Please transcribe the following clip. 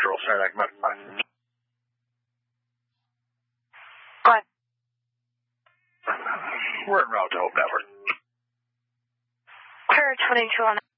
Central, Saranac Medical. Go ahead. We're en route to Hope Network. Clear 22 on